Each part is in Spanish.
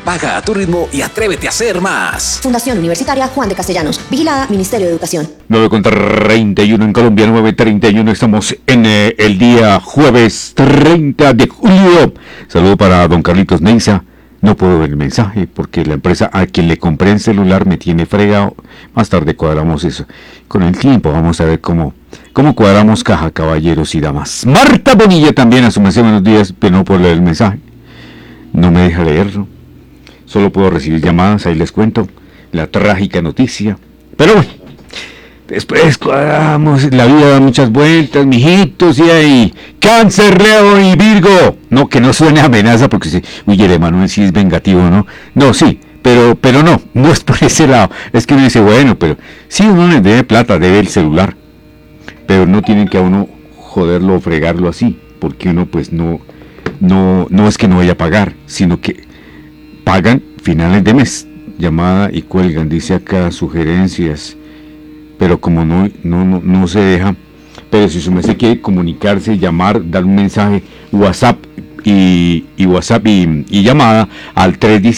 paga a tu ritmo y atrévete a hacer más. Fundación Universitaria Juan de Castellanos. Vigilada Ministerio de Educación. 9:31 en Colombia, 9:31. Estamos en el día jueves 30 de julio. Saludo para don Carlitos Neiza. No puedo ver el mensaje porque la empresa a quien le compré el celular me tiene fregado. Más tarde cuadramos eso. Con el tiempo vamos a ver cómo cuadramos caja, caballeros y damas. Marta Bonilla también, a su merced, buenos días, pero no puedo leer el mensaje. No me deja leerlo. Solo puedo recibir llamadas, ahí les cuento la trágica noticia. Pero bueno, después cuadramos, la vida da muchas vueltas, mijitos, y ahí, Cáncer, Leo y Virgo. No, que no suene amenaza porque se, uy, el Emanuel sí es vengativo, ¿no? No, sí, pero no es por ese lado. Es que uno dice, bueno, pero sí, uno le debe plata, debe el celular. Pero no tienen que a uno joderlo o fregarlo así, porque uno pues no es que no vaya a pagar, sino que pagan finales de mes, llamada y cuelgan, dice acá sugerencias, pero como no se deja. Pero si su merced quiere comunicarse, llamar, dar un mensaje, WhatsApp y llamada al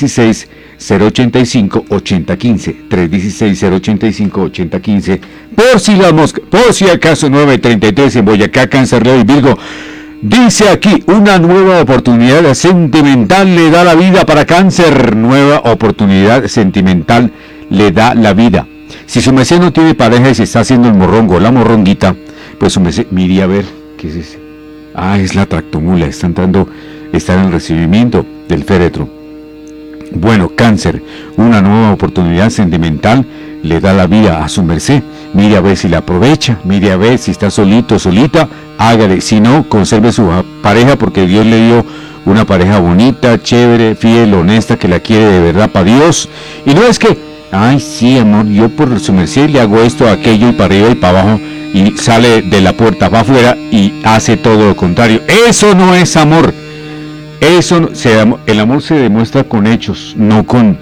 316-085-8015, 316-085-8015, por si acaso. 9:33 en Boyacá, Cáncer, Leo y Virgo. Dice aquí, una nueva oportunidad sentimental le da la vida para Cáncer. Nueva oportunidad sentimental le da la vida. Si su merced no tiene pareja y se está haciendo el morrongo, la morronguita, pues su merced mire a ver, ¿qué es ese? Ah, es la tractomula, está en el recibimiento del féretro. Bueno, Cáncer, una nueva oportunidad sentimental le da la vida a su merced. Mire a ver si la aprovecha, mire a ver si está solito, solita, hágale. Si no, conserve su pareja porque Dios le dio una pareja bonita, chévere, fiel, honesta, que la quiere de verdad para Dios. Y no es que, ay sí amor, yo por su merced le hago esto, aquello y para arriba y para abajo, y sale de la puerta para afuera y hace todo lo contrario. Eso no es amor. El amor se demuestra con hechos, no con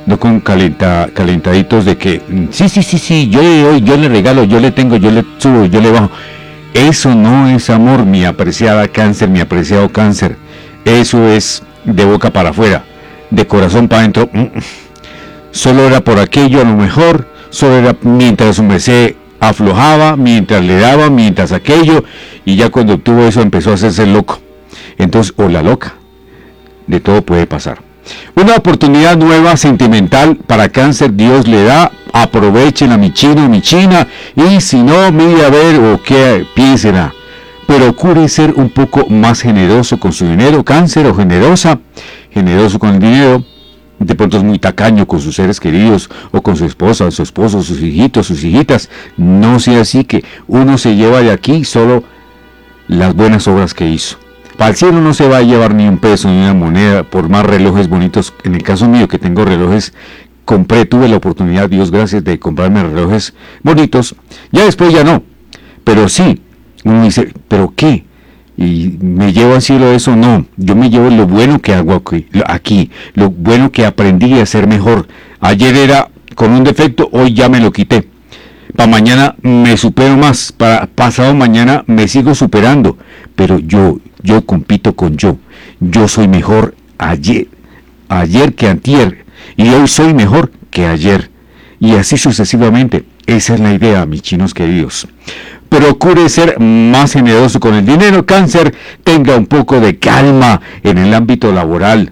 calentaditos de que sí, yo le doy, yo le regalo, yo le tengo, yo le subo, yo le bajo. Eso no es amor, mi apreciada Cáncer, mi apreciado Cáncer. Eso es de boca para afuera, de corazón para adentro. Solo era por aquello, a lo mejor, solo era mientras su merced aflojaba, mientras le daba, mientras aquello, y ya cuando obtuvo eso empezó a hacerse loco. Entonces, o la loca, de todo puede pasar. Una oportunidad nueva sentimental para Cáncer, Dios le da, aprovechen mi chino, mi china, y si no, mire a ver o qué piénsela. Procure ser un poco más generoso con su dinero, Cáncer, o generoso con el dinero. De pronto es muy tacaño con sus seres queridos, o con su esposa, su esposo, sus hijitos, sus hijitas. No sea así que uno se lleva de aquí solo las buenas obras que hizo. Para el cielo no se va a llevar ni un peso ni una moneda, por más relojes bonitos. En el caso mío, que tengo relojes, tuve la oportunidad, Dios gracias, de comprarme relojes bonitos. Ya después ya no, pero sí, uno dice, ¿pero qué? ¿Y me llevo al cielo eso? No, yo me llevo lo bueno que hago aquí, lo bueno que aprendí a ser mejor. Ayer era con un defecto, hoy ya me lo quité. Para mañana me supero más, para pasado mañana me sigo superando, pero yo compito con yo soy mejor ayer que antier, y hoy soy mejor que ayer, y así sucesivamente. Esa es la idea, mis chinos queridos. Procure ser más generoso con el dinero, Cáncer. Tenga un poco de calma en el ámbito laboral.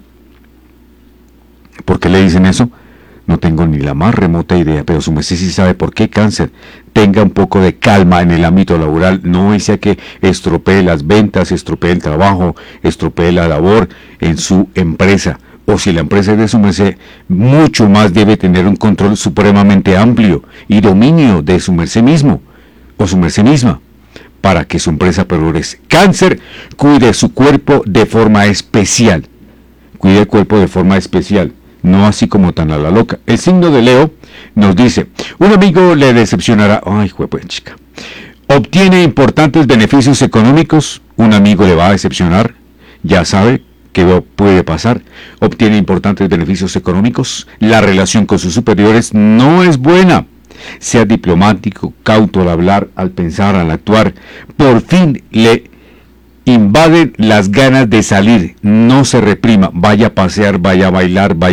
¿Por qué le dicen eso? No tengo ni la más remota idea, pero su merced sí sabe por qué, Cáncer. Tenga un poco de calma en el ámbito laboral. No sea que estropee las ventas, estropee el trabajo, estropee la labor en su empresa. O si la empresa es de su merced, mucho más debe tener un control supremamente amplio y dominio de su merced mismo o su merced misma para que su empresa progrese. Cáncer, cuide su cuerpo de forma especial. Cuide el cuerpo de forma especial. No así como tan a la loca. El signo de Leo nos dice, un amigo le decepcionará. Ay, pues chica. Obtiene importantes beneficios económicos. Un amigo le va a decepcionar. Ya sabe que puede pasar. Obtiene importantes beneficios económicos. La relación con sus superiores no es buena. Sea diplomático, cauto al hablar, al pensar, al actuar. Por fin le invaden las ganas de salir. No se reprima. Vaya a pasear, vaya a bailar, vaya